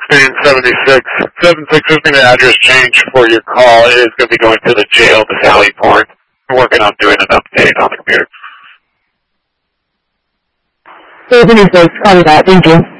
1676. 7615, the address change for your call is going to be going to the jail, the Sally Port. We're working on doing an update on the computer. 76, copy that. Thank you.